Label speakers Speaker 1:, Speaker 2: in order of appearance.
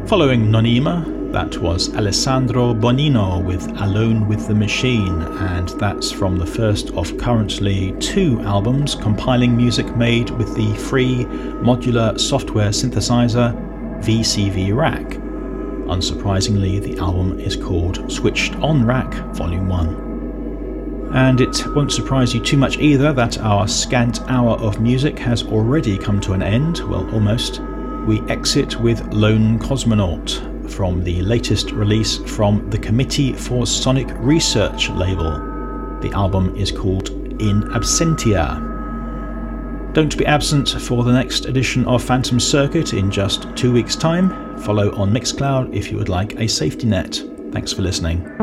Speaker 1: Following Nonima, that was Alessandro Bonino with Alone with the Machine, and that's from the first of currently 2 albums compiling music made with the free modular software synthesizer VCV Rack. Unsurprisingly, the album is called Switched On Rack Volume 1. And it won't surprise you too much either that our scant hour of music has already come to an end, well, almost. We exit with Lone Cosmonaut from the latest release from the Committee for Sonic Research label. The album is called In Absentia. Don't be absent for the next edition of Phantom Circuit in just 2 weeks' time. Follow on Mixcloud if you would like a safety net. Thanks for listening.